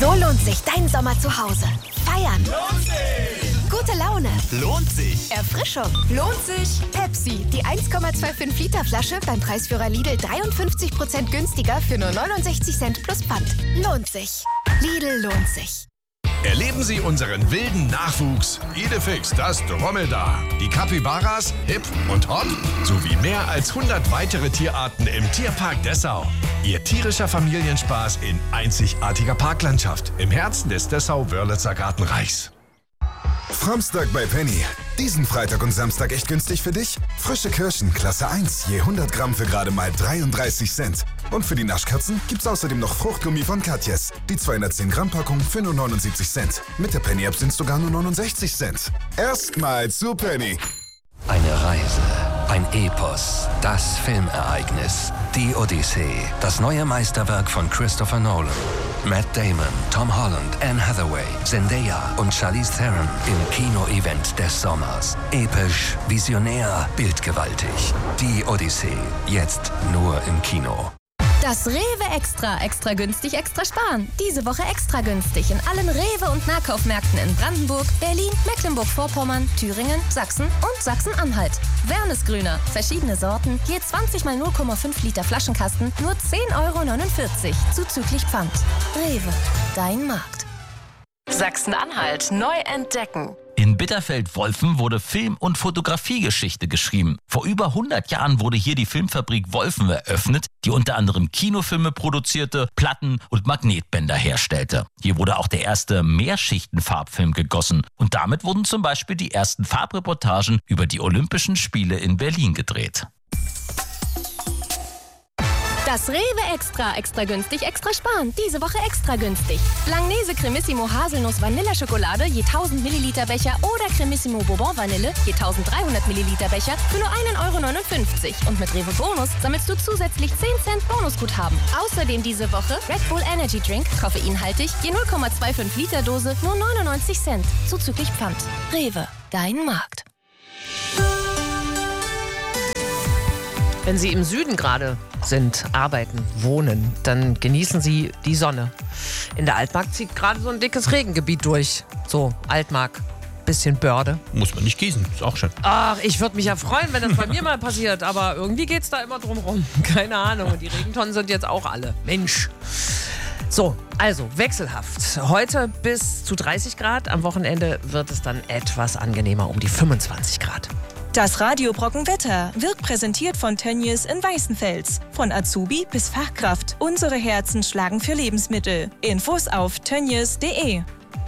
So lohnt sich dein Sommer zu Hause. Feiern. Lohnt sich. Gute Laune. Lohnt sich. Erfrischung. Lohnt sich. Pepsi, die 1,25 Liter Flasche beim Preisführer Lidl 53% günstiger für nur 69 Cent plus Pfand. Lohnt sich. Lidl lohnt sich. Erleben Sie unseren wilden Nachwuchs. Idefix, das Dromedar. Die Capybaras, hip und hot. Sowie mehr als 100 weitere Tierarten im Tierpark Dessau. Ihr tierischer Familienspaß in einzigartiger Parklandschaft im Herzen des Dessau-Wörlitzer Gartenreichs. Framstag bei Penny. Diesen Freitag und Samstag echt günstig für dich? Frische Kirschen, Klasse 1, je 100 Gramm für gerade mal 33 Cent. Und für die Naschkatzen gibt's außerdem noch Fruchtgummi von Katjes. Die 210 Gramm Packung für nur 79 Cent. Mit der Penny-App sind's sogar nur 69 Cent. Erstmal zu Penny. Eine Reise, ein Epos, das Filmereignis, die Odyssee, das neue Meisterwerk von Christopher Nolan. Matt Damon, Tom Holland, Anne Hathaway, Zendaya und Charlize Theron im Kino-Event des Sommers. Episch, visionär, bildgewaltig. Die Odyssee, jetzt nur im Kino. Das Rewe Extra günstig, extra sparen. Diese Woche extra günstig in allen Rewe- und Nahkaufmärkten in Brandenburg, Berlin, Mecklenburg-Vorpommern, Thüringen, Sachsen und Sachsen-Anhalt. Wernesgrüner, verschiedene Sorten, je 20 mal 0,5 Liter Flaschenkasten, nur 10,49 € zuzüglich Pfand. Rewe, dein Markt. Sachsen-Anhalt neu entdecken. In Bitterfeld-Wolfen wurde Film- und Fotografiegeschichte geschrieben. Vor über 100 Jahren wurde hier die Filmfabrik Wolfen eröffnet, die unter anderem Kinofilme produzierte, Platten und Magnetbänder herstellte. Hier wurde auch der erste Mehrschichten-Farbfilm gegossen. Und damit wurden zum Beispiel die ersten Farbreportagen über die Olympischen Spiele in Berlin gedreht. Das Rewe extra günstig, extra sparen. Diese Woche extra günstig. Langnese Cremissimo Haselnuss Vanilleschokolade je 1000 Milliliter Becher oder Cremissimo Bourbon Vanille je 1300 Milliliter Becher für nur 1,59 €. Und mit Rewe Bonus sammelst du zusätzlich 10 Cent Bonusguthaben. Außerdem diese Woche Red Bull Energy Drink, koffeinhaltig, je 0,25 Liter Dose, nur 99 Cent. Zuzüglich Pfand. Rewe, dein Markt. Wenn Sie im Süden gerade sind, arbeiten, wohnen, dann genießen Sie die Sonne. In der Altmark zieht gerade so ein dickes Regengebiet durch. So, Altmark, bisschen Börde. Muss man nicht gießen, ist auch schön. Ach, ich würde mich ja freuen, wenn das bei mir mal passiert, aber irgendwie geht's da immer drum rum. Keine Ahnung, und die Regentonnen sind jetzt auch alle. Mensch. So, also wechselhaft. Heute bis zu 30 Grad, am Wochenende wird es dann etwas angenehmer, um die 25 Grad. Das Radio Brockenwetter wird präsentiert von Tönnies in Weißenfels. Von Azubi bis Fachkraft. Unsere Herzen schlagen für Lebensmittel. Infos auf tönnies.de.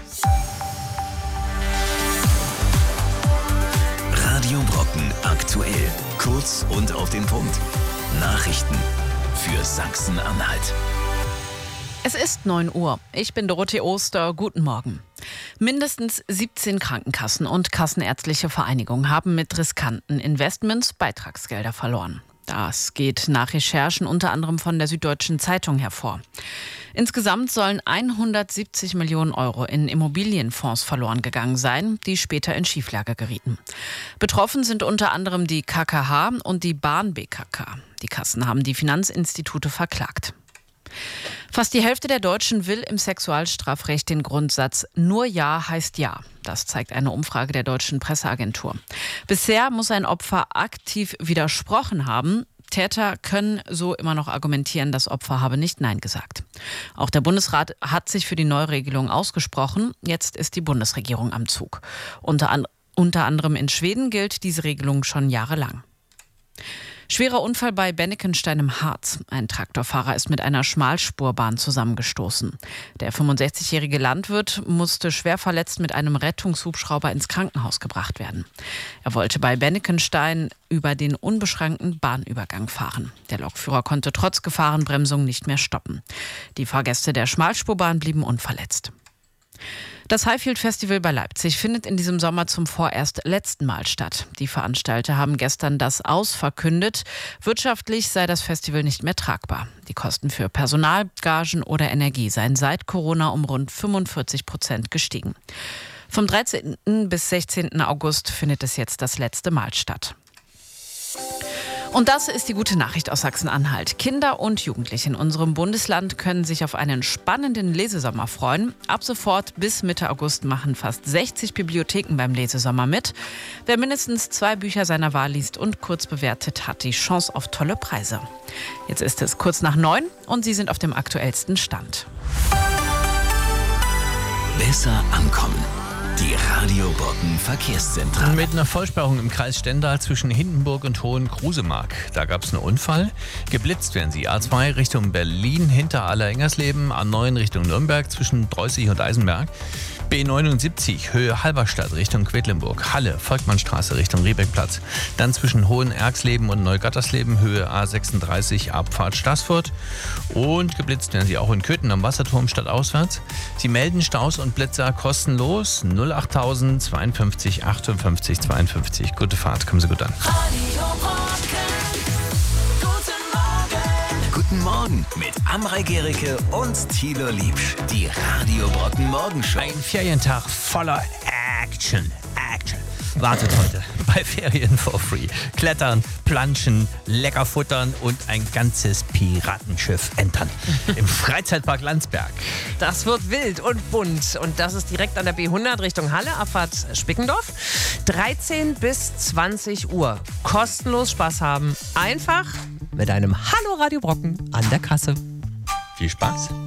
Radio Brocken aktuell. Kurz und auf den Punkt. Nachrichten für Sachsen-Anhalt. Es ist 9 Uhr. Ich bin Dorothee Oster. Guten Morgen. Mindestens 17 Krankenkassen und kassenärztliche Vereinigungen haben mit riskanten Investments Beitragsgelder verloren. Das geht nach Recherchen unter anderem von der Süddeutschen Zeitung hervor. Insgesamt sollen 170 Millionen € in Immobilienfonds verloren gegangen sein, die später in Schieflage gerieten. Betroffen sind unter anderem die KKH und die Bahn BKK. Die Kassen haben die Finanzinstitute verklagt. Fast die Hälfte der Deutschen will im Sexualstrafrecht den Grundsatz "Nur Ja heißt Ja". Das zeigt eine Umfrage der Deutschen Presseagentur. Bisher muss ein Opfer aktiv widersprochen haben. Täter können so immer noch argumentieren, das Opfer habe nicht Nein gesagt. Auch der Bundesrat hat sich für die Neuregelung ausgesprochen. Jetzt ist die Bundesregierung am Zug. Unter anderem in Schweden gilt diese Regelung schon jahrelang. Schwerer Unfall bei Bennekenstein im Harz. Ein Traktorfahrer ist mit einer Schmalspurbahn zusammengestoßen. Der 65-jährige Landwirt musste schwer verletzt mit einem Rettungshubschrauber ins Krankenhaus gebracht werden. Er wollte bei Bennekenstein über den unbeschränkten Bahnübergang fahren. Der Lokführer konnte trotz Gefahrenbremsung nicht mehr stoppen. Die Fahrgäste der Schmalspurbahn blieben unverletzt. Das Highfield Festival bei Leipzig findet in diesem Sommer zum vorerst letzten Mal statt. Die Veranstalter haben gestern das Aus verkündet. Wirtschaftlich sei das Festival nicht mehr tragbar. Die Kosten für Personal, Gagen oder Energie seien seit Corona um rund 45% gestiegen. Vom 13. bis 16. August findet es jetzt das letzte Mal statt. Und das ist die gute Nachricht aus Sachsen-Anhalt. Kinder und Jugendliche in unserem Bundesland können sich auf einen spannenden Lesesommer freuen. Ab sofort bis Mitte August machen fast 60 Bibliotheken beim Lesesommer mit. Wer mindestens 2 Bücher seiner Wahl liest und kurz bewertet, hat die Chance auf tolle Preise. Jetzt ist es kurz nach 9 und Sie sind auf dem aktuellsten Stand. Besser ankommen. Die Radio Brocken Verkehrszentrale. Mit einer Vollsperrung im Kreis Stendal zwischen Hindenburg und Hohen-Krusemark. Da gab es einen Unfall. Geblitzt werden sie. A2 Richtung Berlin hinter Aller-Engersleeben. A9 Richtung Nürnberg zwischen Dreußig und Eisenberg. B79 Höhe Halberstadt Richtung Quedlinburg. Halle Volkmannstraße Richtung Riebeckplatz. Dann zwischen Hohenergsleben und Neugattersleben Höhe A36 Abfahrt Staßfurt. Und geblitzt werden sie auch in Köthen am Wasserturm stadtauswärts. Sie melden Staus und Blitzer kostenlos 08000 52 58 52. Gute Fahrt, kommen Sie gut an. Guten Morgen mit Amrei Gericke und Thilo Liebsch. Die Radio Brocken Morgenshow. Ein Ferientag voller Action. Wartet heute bei Ferien for Free. Klettern, planschen, lecker futtern und ein ganzes Piratenschiff entern. Im Freizeitpark Landsberg. Das wird wild und bunt. Und das ist direkt an der B100 Richtung Halle, Abfahrt Spickendorf. 13 bis 20 Uhr. Kostenlos Spaß haben. Einfach mit einem Hallo Radio Brocken an der Kasse. Viel Spaß.